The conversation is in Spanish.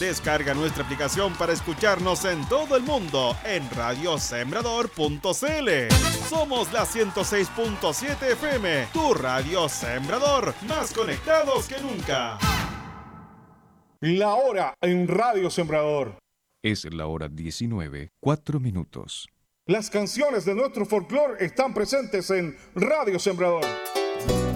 Descarga nuestra aplicación para escucharnos en todo el mundo en radiosembrador.cl. Somos la 106.7 FM, tu radio Sembrador, más conectados que nunca. La hora en Radio Sembrador. Es la hora 19:04. Las canciones de nuestro folclore están presentes en Radio Sembrador.